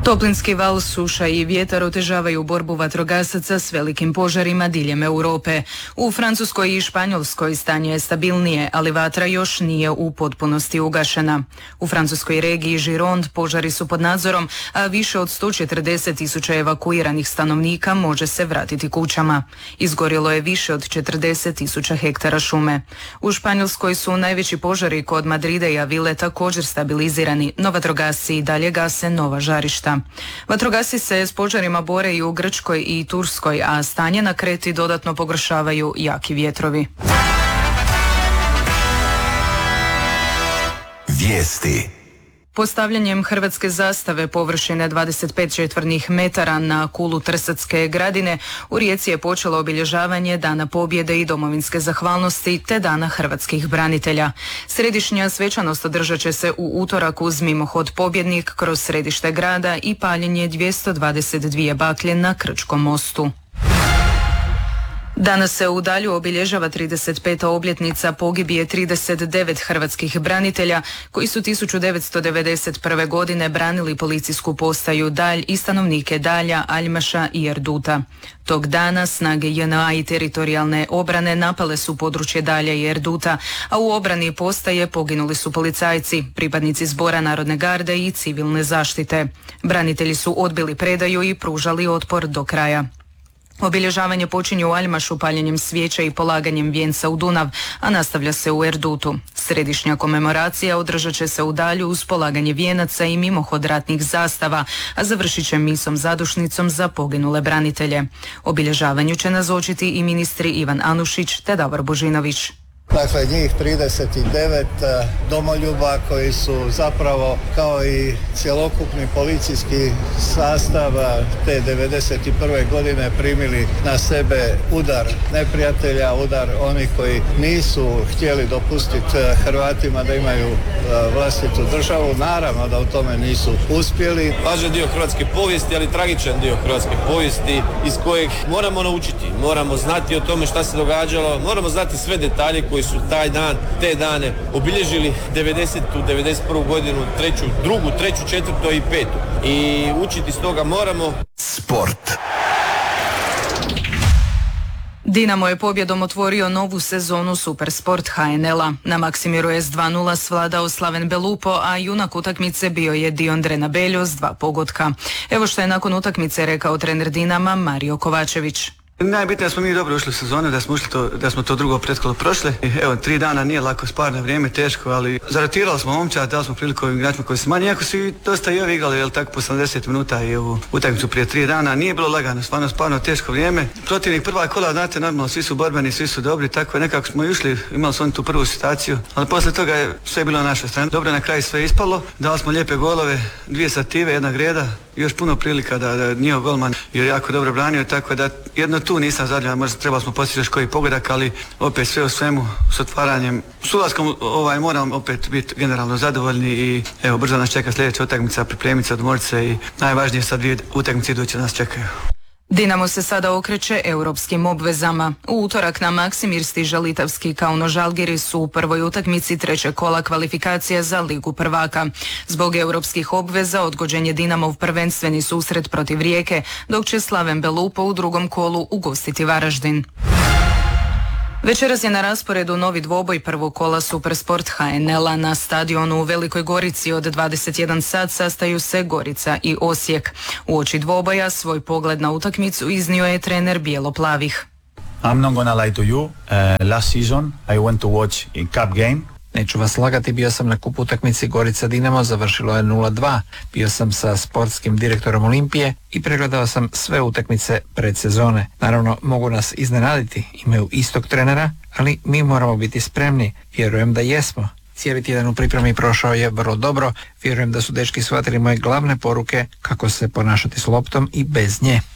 Toplinski val, suša i vjetar otežavaju borbu vatrogasaca s velikim požarima diljem Europe. U Francuskoj i Španjolskoj stanje je stabilnije, ali vatra još nije u potpunosti ugašena. U francuskoj regiji Gironde požari su pod nadzorom, a više od 140.000 evakuiranih stanovnika može se vratiti kućama. Izgorjelo je više od 40.000 hektara šume. U Španjolskoj su najveći požari kod Madrida i Avile također stabilizirani, no vatrogasci i dalje gase nova žarišta. Vatrogasci se s požarima bore i u Grčkoj i Turskoj, a stanje na Kreti dodatno pogoršavaju jaki vjetrovi. Vijesti. Postavljanjem hrvatske zastave površine 25 četvornih metara na kulu Trsatske gradine u Rijeci je počelo obilježavanje Dana pobjede i domovinske zahvalnosti te Dana hrvatskih branitelja. Središnja svečanost održat će se u utorak uz mimohod Pobjednik kroz središte grada i paljenje 222 baklje na Krčkom mostu. Danas se u Dalju obilježava 35. obljetnica pogibije 39 hrvatskih branitelja koji su 1991. godine branili policijsku postaju Dalj i stanovnike Dalja, Aljmaša i Erduta. Tog dana snage JNA i teritorijalne obrane napale su područje Dalja i Erduta, a u obrani postaje poginuli su policajci, pripadnici Zbora narodne garde i civilne zaštite. Branitelji su odbili predaju i pružali otpor do kraja. Obilježavanje počinje u Aljmašu paljenjem svijeća i polaganjem vijenca u Dunav, a nastavlja se u Erdutu. Središnja komemoracija održat će se u Dalju uz polaganje vijenaca i mimohod ratnih zastava, a završit će misom zadušnicom za poginule branitelje. Obilježavanju će nazočiti i ministri Ivan Anušić te Davor Božinović. Dakle, njih 39 domoljuba koji su zapravo kao i cjelokupni policijski sastav te 91. godine primili na sebe udar neprijatelja, udar onih koji nisu htjeli dopustiti Hrvatima da imaju vlastitu državu. Naravno da u tome nisu uspjeli. Važan dio hrvatske povijesti, ali tragičan dio hrvatske povijesti iz kojeg moramo naučiti, moramo znati o tome šta se događalo, moramo znati sve detalje koji su taj dan, te dane obilježili 90. 91. godinu, 3., 2., 3., 4. i 5. I učiti s toga moramo. Sport. Dinamo je pobjedom otvorio novu sezonu Supersport HNL-a. Na Maksimiru S 2:0 svladao Slaven Belupo, a junak utakmice bio je Diondre Nabeljo s 2 pogotka. Evo što je nakon utakmice rekao trener Dinama Mario Kovačević. Najbitnije da smo mi dobro ušli u sezonu, da smo to drugo pretkolo prošli. Evo, 3 dana nije lako, sparno vrijeme, teško, ali zarotirali smo momčad, dali smo priliku ovim igračima koji su manji, iako su i dosta i ovi igrali, jel tako, po 70 minuta i ovu utakmicu prije 3 dana. Nije bilo lagano, sparno teško vrijeme. Protivnik prva kola, znate, normalno, svi su borbeni, svi su dobri, tako nekako smo išli, imali su oni tu prvu situaciju, ali poslije toga je sve bilo na našoj strani. Dobro, na kraju sve ispalo, dali smo lijepe golove, 2 sative, 1 greda, još puno prilika da njihov golman je jako dobro branio, tako da jedno tu nisam zadovoljan, možda trebali smo postići još koji pogodak, ali opet sve u svemu s otvaranjem, s ulaskom moramo opet biti generalno zadovoljni i evo, brzo nas čeka sljedeća utakmica, pripremiti se, odmoriti se i najvažnije sad 2 utakmice iduće nas čekaju. Dinamo se sada okreće europskim obvezama. U utorak na Maksimir stiže litavski Kauno Žalgiris u prvoj utakmici 3. kola kvalifikacija za Ligu prvaka. Zbog europskih obveza odgođen je Dinamov prvenstveni susret protiv Rijeke, dok će Slaven Belupo u drugom kolu ugostiti Varaždin. Večeras je na rasporedu novi dvoboj prvog kola Supersport HNL-a na stadionu u Velikoj Gorici. Od 21 sat sastaju se Gorica i Osijek. Uoči dvoboja svoj pogled na utakmicu iznio je trener bijelo-plavih. I'm not gonna lie to you. Last season I went to watch a cup game. Neću vas lagati, bio sam na kup utakmici Gorica Dinamo, završilo je 0-2. Bio sam sa sportskim direktorom Olimpije i pregledao sam sve utakmice predsezone. Naravno, mogu nas iznenaditi, imaju istog trenera, ali mi moramo biti spremni. Vjerujem da jesmo. Cijeli tjedan u pripremi prošao je vrlo dobro. Vjerujem da su dečki shvatili moje glavne poruke kako se ponašati s loptom i bez nje.